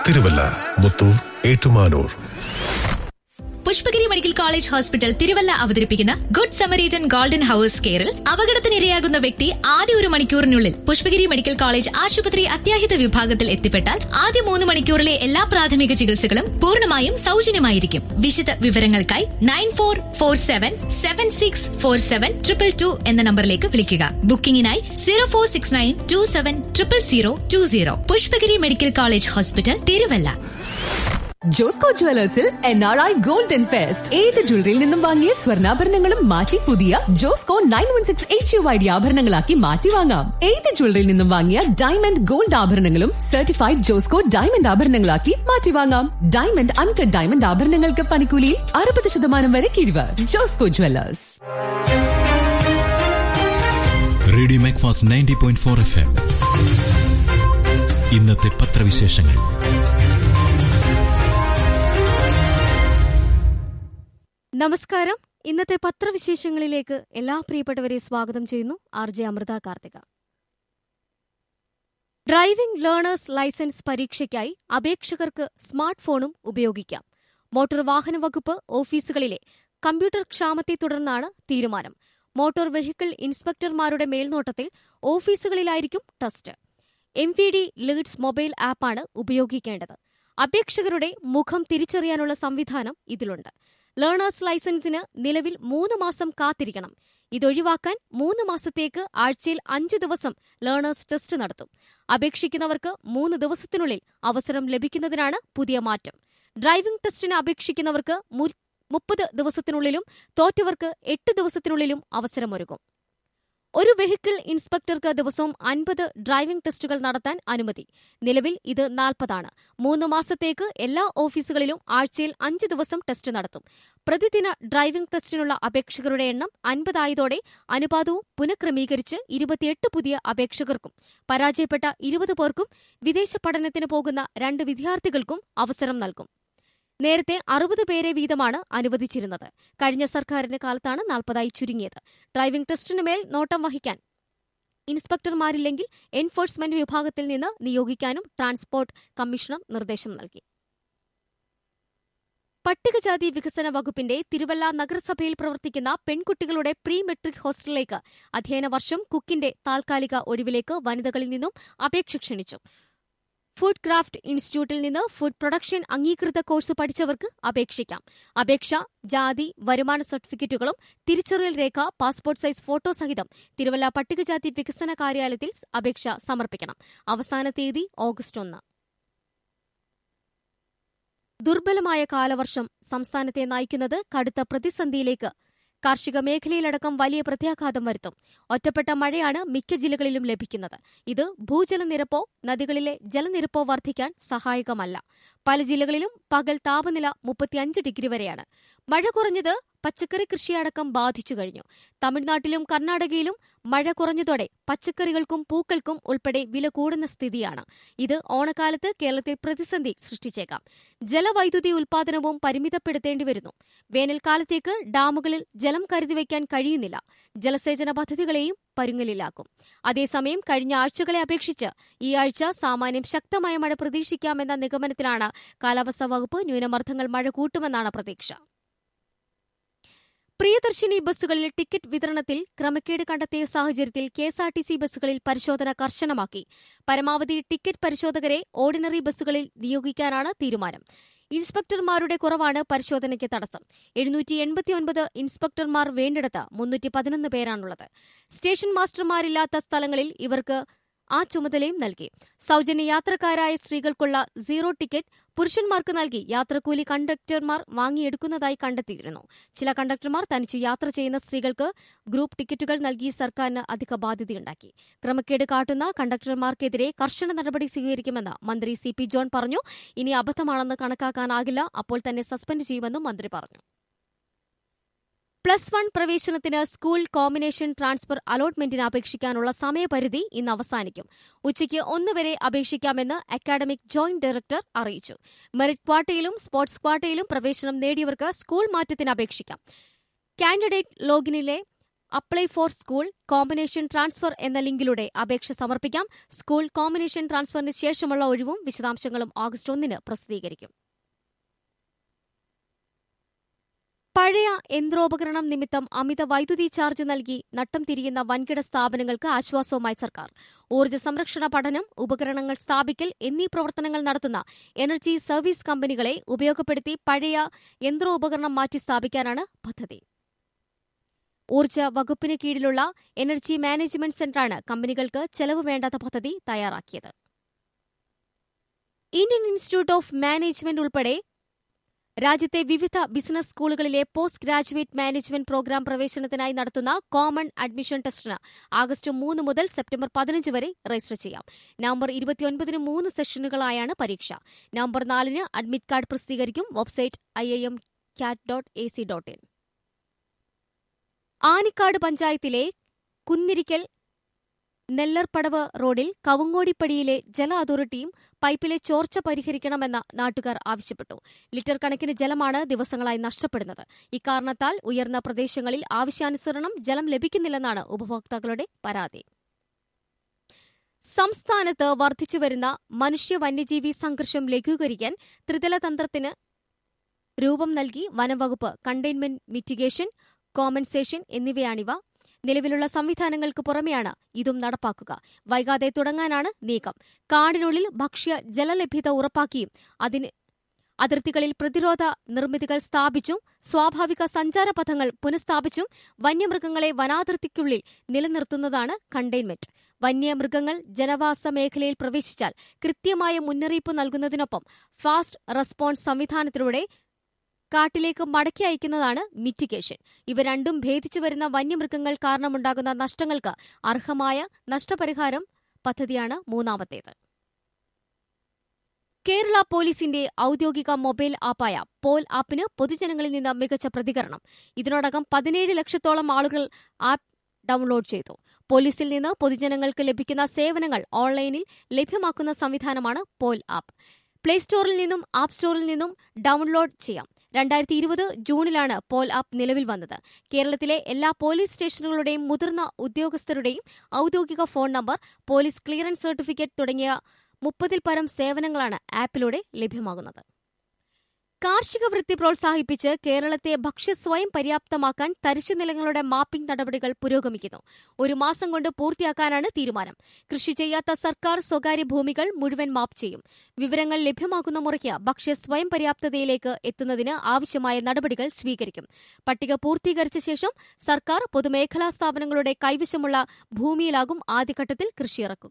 Thiruvalla, Muthoor, Ettumanoor. Pushpagiri medical college hospital Thiruvalla അവതരിപ്പിക്കുന്ന good Samaritan golden hours കെയറിൽ അപകടത്തിനിരയാകുന്ന വ്യക്തി ആദ്യ 1 മണിക്കൂറിനുള്ളിൽ പുഷ്പഗിരി മെഡിക്കൽ കോളേജ് ആശുപത്രി അത്യാഹിത വിഭാഗത്തിൽ എത്തിപ്പെട്ടാൽ ആദ്യ 3 മണിക്കൂറിലെ എല്ലാ പ്രാഥമിക ചികിത്സകളും പൂർണ്ണമായും സൗജന്യമായിരിക്കും. വിശദ വിവരങ്ങൾക്കായി 9447764722 എന്ന നമ്പറിലേക്ക് വിളിക്കുക. ബുക്കിംഗിനായി 046927000020. Pushpagiri medical college hospital Thiruvalla. Josco ജുവലേഴ്സിൽ NRI golden fest. ഏത് ജ്വല്ലറിയിൽ നിന്നും വാങ്ങിയ സ്വർണ്ണാഭരണങ്ങളും മാറ്റി പുതിയ ജോസ്കോ 916 HUID ആഭരണങ്ങളാക്കി മാറ്റി വാങ്ങാം. ഏത് ജ്വല്ലറിയിൽ നിന്നും വാങ്ങിയ ഡയമണ്ട് ഗോൾഡ് ആഭരണങ്ങളും സർട്ടിഫൈഡ് ജോസ്കോ ഡയമണ്ട് ആഭരണങ്ങളാക്കി മാറ്റി വാങ്ങാം. ഡയമണ്ട് അൺകട്ട് ഡയമണ്ട് ആഭരണങ്ങൾക്ക് പണിക്കൂലിയിൽ 60% വരെ കിഴിവ്. ജോസ്കോ ജുവലേഴ്സ്. Radio മെക്ഫാസ് 90.4 FM. ഇന്നത്തെ പത്രവിശേഷങ്ങൾ. നമസ്കാരം. ഇന്നത്തെ പത്രവിശേഷങ്ങളിലേക്ക് എല്ലാ പ്രിയപ്പെട്ടവരെ സ്വാഗതം ചെയ്യുന്നു. RJ Amrita Karthika. Driving learners licence പരീക്ഷയ്ക്കായി അപേക്ഷകർക്ക് smart ഫോണും ഉപയോഗിക്കാം. മോട്ടോർ വാഹന വകുപ്പ് ഓഫീസുകളിലെ കമ്പ്യൂട്ടർ ക്ഷാമത്തെ തുടർന്നാണ് തീരുമാനം. മോട്ടോർ വെഹിക്കിൾ ഇൻസ്പെക്ടർമാരുടെ മേൽനോട്ടത്തിൽ ഓഫീസുകളിലായിരിക്കും ടെസ്റ്റ്. MVD ലീഡ്സ് മൊബൈൽ ആപ്പാണ് ഉപയോഗിക്കേണ്ടത്. അപേക്ഷകരുടെ മുഖം തിരിച്ചറിയാനുള്ള സംവിധാനം ഇതിലുണ്ട്. ലേണേഴ്സ് ലൈസൻസിന് നിലവിൽ 3 മാസം കാത്തിരിക്കണം. ഇതൊഴിവാക്കാൻ 3 മാസത്തേക്ക് ആഴ്ചയിൽ 5 ദിവസം ലേണേഴ്സ് ടെസ്റ്റ് നടത്തും. അപേക്ഷിക്കുന്നവർക്ക് 3 ദിവസത്തിനുള്ളിൽ അവസരം ലഭിക്കുന്നതിനാണ് പുതിയ മാറ്റം. ഡ്രൈവിംഗ് ടെസ്റ്റിന് അപേക്ഷിക്കുന്നവർക്ക് 30 ദിവസത്തിനുള്ളിലും തോറ്റവർക്ക് 8 ദിവസത്തിനുള്ളിലും അവസരമൊരുക്കും. ഒരു വെഹിക്കിൾ ഇൻസ്പെക്ടർക്ക് ദിവസവും 50 ഡ്രൈവിംഗ് ടെസ്റ്റുകൾ നടത്താൻ അനുമതി. നിലവിൽ ഇത് 40 ആണ്. 3 മാസത്തേക്ക് എല്ലാ ഓഫീസുകളിലും ആഴ്ചയിൽ 5 ദിവസം ടെസ്റ്റ് നടത്തും. പ്രതിദിന ഡ്രൈവിംഗ് ടെസ്റ്റിനുള്ള അപേക്ഷകരുടെ എണ്ണം 50 ആയതോടെ അനുപാതവും പുനഃക്രമീകരിച്ച് 28 പുതിയ അപേക്ഷകർക്കും പരാജയപ്പെട്ട 20 പേർക്കും വിദേശ പഠനത്തിന് പോകുന്ന 2 വിദ്യാർത്ഥികൾക്കും അവസരം നൽകും. നേരത്തെ 60 പേരെ വീതമാണ് അനുവദിച്ചിരുന്നത്. കഴിഞ്ഞ സർക്കാരിന്റെ കാലത്താണ് 40 ചുരുങ്ങിയത്. ഡ്രൈവിംഗ് ടെസ്റ്റിന് മേൽ നോട്ടം വഹിക്കാൻ ഇൻസ്പെക്ടർമാരില്ലെങ്കിൽ എൻഫോഴ്സ്മെന്റ് വിഭാഗത്തിൽ നിന്ന് നിയോഗിക്കാനും ട്രാൻസ്പോർട്ട് കമ്മീഷണർ നിർദ്ദേശം നൽകി. പട്ടികജാതി വികസന വകുപ്പിന്റെ തിരുവല്ല നഗരസഭയിൽ പ്രവർത്തിക്കുന്ന പെൺകുട്ടികളുടെ പ്രീ മെട്രിക് ഹോസ്റ്റലിലേക്ക് അധ്യയന വർഷം കുക്കിന്റെ താൽക്കാലിക ഒഴിവിലേക്ക് വനിതകളിൽ നിന്നും അപേക്ഷ ക്ഷണിച്ചു. ഫുഡ് ക്രാഫ്റ്റ് ഇൻസ്റ്റിറ്റ്യൂട്ടിൽ നിന്ന് ഫുഡ് പ്രൊഡക്ഷൻ അംഗീകൃത കോഴ്സ് പഠിച്ചവർക്ക് അപേക്ഷിക്കാം. അപേക്ഷ ജാതി, വരുമാന സർട്ടിഫിക്കറ്റുകളും തിരിച്ചറിയൽ രേഖ, പാസ്പോർട്ട് സൈസ് ഫോട്ടോ സഹിതം തിരുവല്ല പട്ടികജാതി വികസന കാര്യാലയത്തിൽ അപേക്ഷ സമർപ്പിക്കണം. അവസാന തീയതി ഓഗസ്റ്റ് 1. ദുർബലമായ കാലവർഷം സംസ്ഥാനത്തെ നയിക്കുന്നത് കടുത്ത പ്രതിസന്ധിയിലേക്ക്. കാർഷിക മേഖലയിലടക്കം വലിയ പ്രത്യാഘാതം വരുത്തും. ഒറ്റപ്പെട്ട മഴയാണ് മിക്ക ജില്ലകളിലും ലഭിക്കുന്നത്. ഇത് ഭൂജലനിരപ്പോ നദികളിലെ ജലനിരപ്പോ വർദ്ധിക്കാൻ സഹായകമല്ല. പല ജില്ലകളിലും പകൽ താപനില 35 ഡിഗ്രി വരെയാണ്. മഴ കുറഞ്ഞത് പച്ചക്കറി കൃഷിയടക്കം ബാധിച്ചു കഴിഞ്ഞു. തമിഴ്നാട്ടിലും കർണാടകയിലും മഴ കുറഞ്ഞതോടെ പച്ചക്കറികൾക്കും പൂക്കൾക്കും ഉൾപ്പെടെ വില കൂടുന്ന സ്ഥിതിയാണ്. ഇത് ഓണക്കാലത്ത് കേരളത്തിൽ പ്രതിസന്ധി സൃഷ്ടിച്ചേക്കാം. ജലവൈദ്യുതി ഉൽപാദനവും പരിമിതപ്പെടുത്തേണ്ടി വരുന്നു. വേനൽക്കാലത്തേക്ക് ഡാമുകളിൽ ജലം കരുതിവയ്ക്കാൻ കഴിയുന്നില്ല. ജലസേചന പദ്ധതികളെയും പരുങ്ങലിലാക്കും. അതേസമയം കഴിഞ്ഞ ആഴ്ചകളെ അപേക്ഷിച്ച് ഈ ആഴ്ച സാമാന്യം ശക്തമായ മഴ പ്രതീക്ഷിക്കാമെന്ന നിഗമനത്തിലാണ് കാലാവസ്ഥാ വകുപ്പ്. ന്യൂനമർദ്ദങ്ങൾ മഴ കൂട്ടുമെന്നാണ് പ്രതീക്ഷ. പ്രിയദർശിനി ബസ്സുകളിൽ ടിക്കറ്റ് വിതരണത്തിൽ ക്രമക്കേട് കണ്ടെത്തിയ സാഹചര്യത്തിൽ KSRTC ബസ്സുകളിൽ പരിശോധന കർശനമാക്കി. പരമാവധി ടിക്കറ്റ് പരിശോധകരെ ഓർഡിനറി ബസ്സുകളിൽ നിയോഗിക്കാനാണ് തീരുമാനം. ഇൻസ്പെക്ടർമാരുടെ കുറവാണ് പരിശോധനയ്ക്ക് തടസ്സം. 789 ഇൻസ്പെക്ടർമാർ വേണ്ടിടത്ത് 311 പേരാണുള്ളത്. സ്റ്റേഷൻ മാസ്റ്റർമാരില്ലാത്ത സ്ഥലങ്ങളിൽ ഇവർക്ക് ആ ചുമതലയും നൽകി. സൗജന്യ യാത്രക്കാരായ സ്ത്രീകൾക്കുള്ള 0 ടിക്കറ്റ് പുരുഷന്മാർക്ക് നൽകി യാത്രക്കൂലി കണ്ടക്ടർമാർ വാങ്ങിയെടുക്കുന്നതായി കണ്ടെത്തിയിരുന്നു. ചില കണ്ടക്ടർമാർ തനിച്ച് യാത്ര ചെയ്യുന്ന സ്ത്രീകൾക്ക് ഗ്രൂപ്പ് ടിക്കറ്റുകൾ നൽകി സർക്കാരിന് അധിക ബാധ്യതയുണ്ടാക്കി. ക്രമക്കേട് കാട്ടുന്ന കണ്ടക്ടർമാർക്കെതിരെ കർശന നടപടി സ്വീകരിക്കുമെന്ന് മന്ത്രി CP ജോൺ പറഞ്ഞു. ഇനി അബദ്ധമാണെന്ന് കണക്കാക്കാനാകില്ല, അപ്പോൾ തന്നെ സസ്പെൻഡ് ചെയ്യുമെന്നും മന്ത്രി പറഞ്ഞു. +1 പ്രവേശനത്തിന് സ്കൂൾ കോമ്പിനേഷൻ ട്രാൻസ്ഫർ അലോട്ട്മെന്റിന് അപേക്ഷിക്കാനുള്ള സമയപരിധി ഇന്ന് അവസാനിക്കും. ഉച്ചയ്ക്ക് 1 വരെ അപേക്ഷിക്കാമെന്ന് അക്കാഡമിക് ജോയിന്റ് ഡയറക്ടർ അറിയിച്ചു. മെറിറ്റ് ക്വാട്ടയിലും സ്പോർട്സ് ക്വാട്ടയിലും പ്രവേശനം നേടിയവർക്ക് സ്കൂൾ മാറ്റത്തിന് അപേക്ഷിക്കാം. Candidate ലോഗിനിലെ apply for school combination transfer എന്ന ലിങ്കിലൂടെ അപേക്ഷ സമർപ്പിക്കാം. സ്കൂൾ കോമ്പിനേഷൻ ട്രാൻസ്ഫറിന് ശേഷമുള്ള ഒഴിവും വിശദാംശങ്ങളും ഓഗസ്റ്റ് 1 പ്രസിദ്ധീകരിക്കും. പഴയ യന്ത്രോപകരണം നിമിത്തം അമിത വൈദ്യുതി ചാർജ് നൽകി നട്ടം തിരിയുന്ന വൻകിട സ്ഥാപനങ്ങൾക്ക് ആശ്വാസവുമായി സർക്കാർ. ഊർജ്ജ സംരക്ഷണ പഠനം, ഉപകരണങ്ങൾ സ്ഥാപിക്കൽ എന്നീ പ്രവർത്തനങ്ങൾ നടത്തുന്ന എനർജി സർവീസ് കമ്പനികളെ ഉപയോഗപ്പെടുത്തി പഴയ യന്ത്രോപകരണം മാറ്റി സ്ഥാപിക്കാനാണ് പദ്ധതി. ഊർജ്ജ വകുപ്പിന് കീഴിലുള്ള എനർജി മാനേജ്മെന്റ് സെന്ററാണ് കമ്പനികൾക്ക് ചെലവ് വേണ്ടാത്ത പദ്ധതി തയ്യാറാക്കിയത്. ഇന്ത്യൻ ഇൻസ്റ്റിറ്റ്യൂട്ട് ഓഫ് മാനേജ്മെന്റ് ഉൾപ്പെടെ രാജ്യത്തെ വിവിധ ബിസിനസ് സ്കൂളുകളിലെ പോസ്റ്റ് ഗ്രാജുവേറ്റ് മാനേജ്മെന്റ് പ്രോഗ്രാം പ്രവേശനത്തിനായി നടത്തുന്ന കോമൺ അഡ്മിഷൻ ടെസ്റ്റിന് ആഗസ്റ്റ് 3 മുതൽ സെപ്റ്റംബർ 15 വരെ രജിസ്റ്റർ ചെയ്യാം. നവംബർ 29 3 സെഷനുകളായാണ് പരീക്ഷ. നവംബർ 4 അഡ്മിറ്റ് കാർഡ് പ്രസിദ്ധീകരിക്കും. Website iimcat.ac.in. ആനിക്കാട് പഞ്ചായത്തിലെ കുന്നിരിക്കൽ നെല്ലർപടവ് റോഡിൽ കവുങ്ങോടിപ്പടിയിലെ ജല അതോറിറ്റിയും പൈപ്പിലെ ചോർച്ച പരിഹരിക്കണമെന്ന് നാട്ടുകാർ ആവശ്യപ്പെട്ടു. ലിറ്റർ കണക്കിന് ജലമാണ് ദിവസങ്ങളായി നഷ്ടപ്പെടുന്നത്. ഇക്കാരണത്താൽ ഉയർന്ന പ്രദേശങ്ങളിൽ ആവശ്യാനുസരണം ജലം ലഭിക്കുന്നില്ലെന്നാണ് ഉപഭോക്താക്കളുടെ പരാതി. സംസ്ഥാനത്ത് വർദ്ധിച്ചുവരുന്ന മനുഷ്യ വന്യജീവി സംഘർഷം ലഘൂകരിക്കാൻ ത്രിതല തന്ത്രത്തിന് രൂപം നൽകി വനംവകുപ്പ്. Containment, mitigation, compensation എന്നിവയാണിവ. നിലവിലുള്ള സംവിധാനങ്ങൾക്ക് പുറമെയാണ് ഇതും നടപ്പാക്കുക. വൈകാതെ തുടങ്ങാനാണ് നീക്കം. കാടിനുള്ളിൽ ഭക്ഷ്യ ജലലഭ്യത ഉറപ്പാക്കിയും അതിർത്തികളിൽ പ്രതിരോധ നിർമ്മിതികൾ സ്ഥാപിച്ചും സ്വാഭാവിക സഞ്ചാരപഥങ്ങൾ പുനഃസ്ഥാപിച്ചും വന്യമൃഗങ്ങളെ വനാതിർത്തിക്കുള്ളിൽ നിലനിർത്തുന്നതാണ് കണ്ടെയ്ൻമെന്റ്. വന്യമൃഗങ്ങൾ ജനവാസ മേഖലയിൽ പ്രവേശിച്ചാൽ കൃത്യമായ മുന്നറിയിപ്പ് നൽകുന്നതിനൊപ്പം ഫാസ്റ്റ് റെസ്പോൺസ് സംവിധാനത്തിലൂടെ കാട്ടിലേക്ക് മടക്കി അയക്കുന്നതാണ് മിറ്റിഗേഷൻ. ഇവ രണ്ടും ഭേദിച്ചു വരുന്ന വന്യമൃഗങ്ങൾ കാരണമുണ്ടാകുന്ന നഷ്ടങ്ങൾക്ക് അർഹമായ നഷ്ടപരിഹാരം പദ്ധതിയാണ് മൂന്നാമത്തേത്. കേരള പോലീസിന്റെ ഔദ്യോഗിക മൊബൈൽ ആപ്പായ പോൽ ആപ്പിന് പൊതുജനങ്ങളിൽ നിന്ന് മികച്ച പ്രതികരണം. ഇതിനോടകം 17 ലക്ഷത്തോളം ആളുകൾ ആപ്പ് ഡൌൺലോഡ് ചെയ്തു. പോലീസിൽ നിന്ന് പൊതുജനങ്ങൾക്ക് ലഭിക്കുന്ന സേവനങ്ങൾ ഓൺലൈനിൽ ലഭ്യമാക്കുന്ന സംവിധാനമാണ് പോൽ ആപ്പ്. പ്ലേ സ്റ്റോറിൽ നിന്നും ആപ്പ് സ്റ്റോറിൽ നിന്നും ഡൌൺലോഡ് ചെയ്യാം. 2020 ജൂണിലാണ് പോൽ ആപ്പ് നിലവിൽ വന്നത്. കേരളത്തിലെ എല്ലാ പോലീസ് സ്റ്റേഷനുകളുടെയും മുതിർന്ന ഉദ്യോഗസ്ഥരുടെയും ഔദ്യോഗിക phone number, police clearance certificate തുടങ്ങിയ 30-ൽ പരം സേവനങ്ങളാണ് ആപ്പിലൂടെ ലഭ്യമാകുന്നത്. കാർഷിക വൃത്തി പ്രോത്സാഹിപ്പിച്ച് കേരളത്തെ ഭക്ഷ്യസ്വയം പര്യാപ്തമാക്കാൻ തരിശുനിലങ്ങളുടെ മാപ്പിംഗ് നടപടികൾ പുരോഗമിക്കുന്നു. 1 മാസം കൊണ്ട് പൂർത്തിയാക്കാനാണ് തീരുമാനം. കൃഷി ചെയ്യാത്ത സർക്കാർ സ്വകാര്യ ഭൂമികൾ മുഴുവൻ മാപ്പ് ചെയ്യും. വിവരങ്ങൾ ലഭ്യമാകുന്ന മുറയ്ക്ക് ഭക്ഷ്യസ്വയം പര്യാപ്തതയിലേക്ക് എത്തുന്നതിന് ആവശ്യമായ നടപടികൾ സ്വീകരിക്കും. പട്ടിക പൂർത്തീകരിച്ച ശേഷം സർക്കാർ പൊതുമേഖലാ സ്ഥാപനങ്ങളുടെ കൈവശമുള്ള ഭൂമിയിലാകും ആദ്യഘട്ടത്തിൽ കൃഷിയിറക്കുക.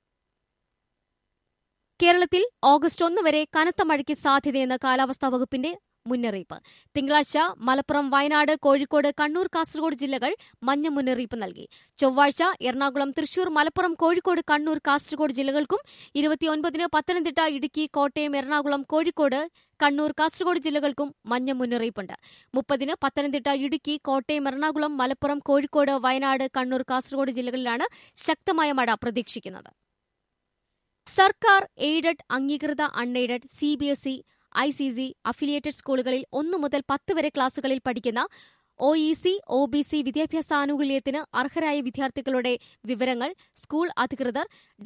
കേരളത്തിൽ ഓഗസ്റ്റ് 1 വരെ കനത്ത മഴയ്ക്ക് സാധ്യതയെന്ന് കാലാവസ്ഥാ വകുപ്പിന്റെ മുന്നറിയിപ്പ്. തിങ്കളാഴ്ച മലപ്പുറം, വയനാട്, കോഴിക്കോട്, കണ്ണൂർ, കാസർഗോഡ് ജില്ലകൾ മഞ്ഞ മുന്നറിയിപ്പ് നൽകി. ചൊവ്വാഴ്ച എറണാകുളം, തൃശൂർ, മലപ്പുറം, കോഴിക്കോട്, കണ്ണൂർ, കാസർഗോഡ് ജില്ലകൾക്കും 29-ന് പത്തനംതിട്ട, ഇടുക്കി, കോട്ടയം, എറണാകുളം, കോഴിക്കോട്, കണ്ണൂർ, കാസർഗോഡ് ജില്ലകൾക്കും മഞ്ഞ മുന്നറിയിപ്പുണ്ട്. 30-ന് പത്തനംതിട്ട, ഇടുക്കി, കോട്ടയം, എറണാകുളം, മലപ്പുറം, കോഴിക്കോട്, വയനാട്, കണ്ണൂർ, കാസർഗോഡ് ജില്ലകളിലാണ് ശക്തമായ മഴ പ്രതീക്ഷിക്കുന്നത്. സർക്കാർ എയ്ഡഡ്, അംഗീകൃത അൺഎയ്ഡഡ്, CBSE, ICC അഫിലിയേറ്റഡ് സ്കൂളുകളിൽ 1 മുതൽ 10 വരെ ക്ലാസുകളിൽ പഠിക്കുന്ന OEC, OBC വിദ്യാഭ്യാസ ആനുകൂല്യത്തിന് അർഹരായ വിദ്യാർത്ഥികളുടെ വിവരങ്ങൾ സ്കൂൾ അധികൃതർ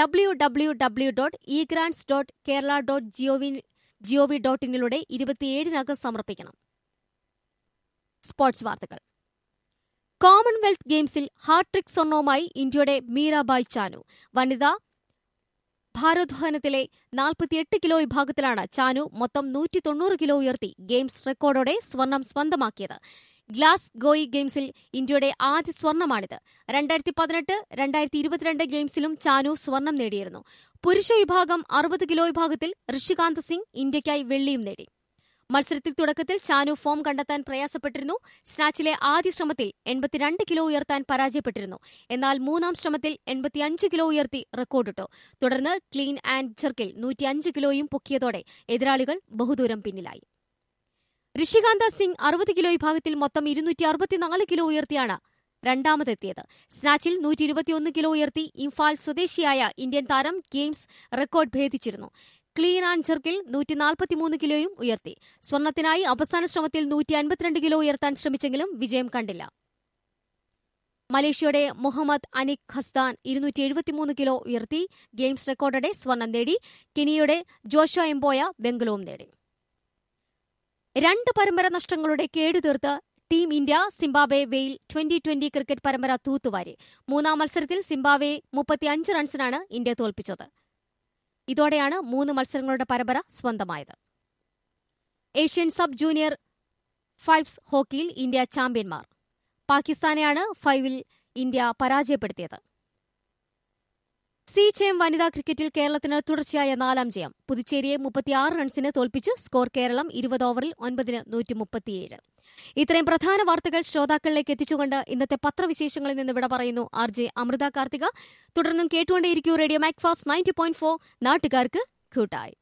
www.egrants.kerala.gov.in 27-നകം സമർപ്പിക്കണം. സ്പോർട്സ് വാർത്തകൾ. കോമൺവെൽത്ത് ഗെയിംസിൽ ഹാട്രിക് സ്വർണവുമായി ഇന്ത്യയുടെ മീരാബായ് ചാനു. വനിതാ ഭാരോദ്വഹനത്തിലെ 48 കിലോ വിഭാഗത്തിലാണ് ചാനു മൊത്തം 190 കിലോ ഉയർത്തി ഗെയിംസ് റെക്കോർഡോടെ സ്വർണം സ്വന്തമാക്കിയത്. ഗ്ലാസ്ഗോയി ഗെയിംസിൽ ഇന്ത്യയുടെ ആദ്യ സ്വർണമാണിത്. 2018, 2022 ഗെയിംസിലും ചാനു സ്വർണം നേടിയിരുന്നു. പുരുഷ വിഭാഗം 60 കിലോ വിഭാഗത്തിൽ ഋഷികാന്ത് സിംഗ് ഇന്ത്യയ്ക്കായി വെള്ളിയും നേടി. മത്സരത്തിൽ തുടക്കത്തിൽ ചാനു ഫോം കണ്ടെത്താൻ പ്രയാസപ്പെട്ടിരുന്നു. സ്നാച്ചിലെ ആദ്യ ശ്രമത്തിൽ 82 കിലോ ഉയർത്താൻ പരാജയപ്പെട്ടിരുന്നു. എന്നാൽ 3-ാം ശ്രമത്തിൽ 85 കിലോ ഉയർത്തി റെക്കോർഡിട്ടു. തുടർന്ന് ക്ലീൻ ആൻഡ് ജെർക്കിൽ 105 കിലോയും പൊക്കിയതോടെ എതിരാളികൾ ബഹുദൂരം പിന്നിലായി. ഋഷികാന്ത് സിംഗ് 60 കിലോ വിഭാഗത്തിൽ മൊത്തം 264 കിലോ ഉയർത്തിയാണ് രണ്ടാമതെത്തിയത്. സ്നാച്ചിൽ 121 കിലോ ഉയർത്തി ഇംഫാൽ സ്വദേശിയായ ഇന്ത്യൻ താരം ഗെയിംസ് റെക്കോർഡ് ഭേദിച്ചിരുന്നു. ക്ലീൻ ആൻഡ് ജെർക്കിൽ 143 കിലോയും ഉയർത്തി. സ്വർണത്തിനായി അവസാന ശ്രമത്തിൽ 152 കിലോ ഉയർത്താൻ ശ്രമിച്ചെങ്കിലും വിജയം കണ്ടില്ല. മലേഷ്യയുടെ മുഹമ്മദ് അനിക് ഖസ്ദാൻ 273 കിലോ ഉയർത്തി ഗെയിംസ് റെക്കോർഡോടെ സ്വർണം നേടി. കെനിയയുടെ ജോഷ എംബോയ വെങ്കലവും നേടി. 2 പരമ്പര നഷ്ടങ്ങളുടെ കേടുതീർത്ത് ടീം ഇന്ത്യ സിംബാബ്വെയിൽ 2020 ക്രിക്കറ്റ് പരമ്പര തൂത്തുവാരി. 3-ാം മത്സരത്തിൽ സിംബാബ്വെ 35 റൺസിനാണ് ഇന്ത്യ തോൽപ്പിച്ചത്. ഇതോടെയാണ് 3 മത്സരങ്ങളുടെ പരമ്പര സ്വന്തമായത്. ഏഷ്യൻ സബ് ജൂനിയർ 5 ഹോക്കിയിൽ ഇന്ത്യ ചാമ്പ്യന്മാർ. പാകിസ്ഥാനെയാണ് 5-ൽ ഇന്ത്യ പരാജയപ്പെടുത്തിയത്. സി ചെയിം വനിതാ ക്രിക്കറ്റിൽ കേരളത്തിന് തുടർച്ചയായ 4-ാം ജയം. പുതുച്ചേരിയെ 36 റൺസിന് തോൽപ്പിച്ച് സ്കോർ കേരളം 20 ഓവറിൽ 9-ന് 137. ഇത്രയും പ്രധാന വാർത്തകൾ ശ്രോതാക്കളിലേക്ക് എത്തിച്ചുകൊണ്ട് ഇന്നത്തെ പത്രവിശേഷങ്ങളിൽ നിന്ന് വിട പറയുന്നു RJ അമൃത കാർത്തിക. തുടർന്നും കേട്ടുകൊണ്ടേയിരിക്കൂ റേഡിയോ മാക്ഫാസ്റ്റ് 90.4 നാട്ടുകാർക്ക് കൂട്ടായി.